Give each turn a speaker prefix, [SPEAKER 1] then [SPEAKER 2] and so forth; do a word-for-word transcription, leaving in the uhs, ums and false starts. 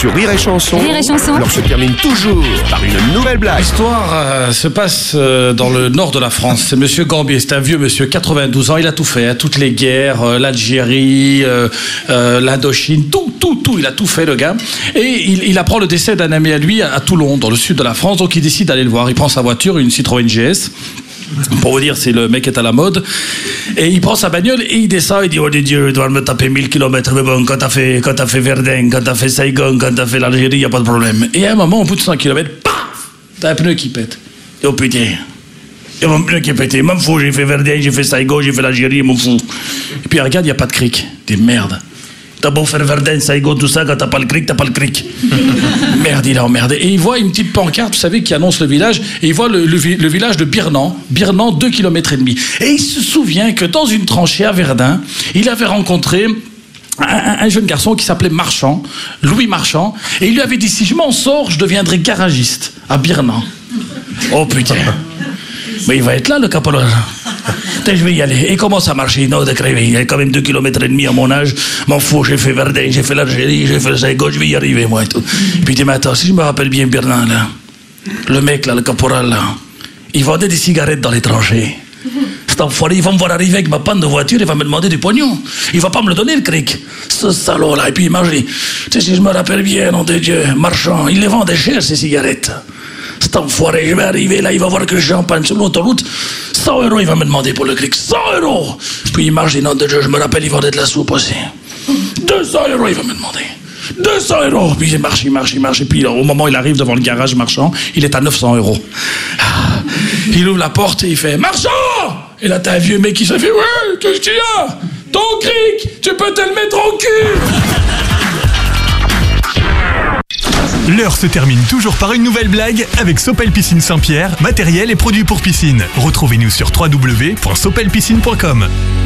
[SPEAKER 1] Sur Rire et Chanson,
[SPEAKER 2] Rire et Chanson.
[SPEAKER 1] l'heure se termine toujours par une nouvelle blague.
[SPEAKER 3] L'histoire euh, se passe euh, dans le nord de la France. C'est monsieur Gambier, c'est un vieux monsieur, quatre-vingt-douze ans, il a tout fait, hein, toutes les guerres, euh, l'Algérie, euh, euh, l'Indochine, tout, tout, tout, il a tout fait le gars. Et il, il apprend le décès d'un ami à lui à, à Toulon, dans le sud de la France, donc il décide d'aller le voir. Il prend sa voiture, une Citroën G S. Pour vous dire, c'est le mec qui est à la mode. Et il prend sa bagnole et il descend. Il dit, oh des dieux, il doit me taper mille kilomètres. Mais bon, quand t'as fait, quand t'as fait Verdun, quand t'as fait Saigon, quand t'as fait l'Algérie, y a pas de problème. Et à un moment, au bout de cent kilomètres, paf, t'as un pneu qui pète. Et oh putain, il y a mon pneu qui est pété. M'en fous, j'ai fait Verdun, j'ai fait Saigon, j'ai fait l'Algérie, m'en fous. Et puis regarde, il n'y a pas de cric. Des merdes. T'as beau faire Verdun, Saigon, tout ça, quand t'as pas le cric, t'as pas le cric. Merde, il a emmerdé. Et il voit une petite pancarte, vous savez, qui annonce le village, et il voit le, le, le village de Birnan, Birnan, deux kilomètres et demi. Et il se souvient que dans une tranchée à Verdun, il avait rencontré un, un, un jeune garçon qui s'appelait Marchand, Louis Marchand, et il lui avait dit, si je m'en sors, je deviendrai garagiste à Birnan. Oh putain. Mais il va être là, le caporal. Je vais y aller. Et comment ça marche? Non, de crever. Il y a quand même deux kilomètres et demi à mon âge. M'en fous, j'ai fait Verdun, j'ai fait l'Algérie, j'ai fait le Saigon, je vais y arriver, moi et tout. Puis il dit, mais attends, si je me rappelle bien Birnan, là, le mec, là, le caporal, là, il vendait des cigarettes dans les tranchées. Cet enfoiré, il va me voir arriver avec ma panne de voiture, il va me demander du pognon. Il va pas me le donner, le cric. Ce salaud-là. Et puis il m'a dit, tu sais, si je me rappelle bien, nom de Dieu, Marchand, il les vendait cher, ces cigarettes. Cet enfoiré, je vais arriver là, il va voir que je champagne sur l'autoroute. cent euros, il va me demander pour le cric. cent euros. Puis il marche, il dit, non, de Dieu, je me rappelle, il vendait de la soupe aussi. deux cents euros, il va me demander. deux cents euros. Puis il marche, il marche, il marche. Et puis au moment où il arrive devant le garage Marchand, il est à neuf cents euros. Ah. Il ouvre la porte et il fait, Marchand! Et là, t'as un vieux mec qui se fait, ouais, qu'est-ce qu'il y a? Ton cric, tu peux te le mettre au cul!
[SPEAKER 4] L'heure se termine toujours par une nouvelle blague avec Sopel Piscine Saint-Pierre, matériel et produits pour piscine. Retrouvez-nous sur w w w point sopel piscine point com.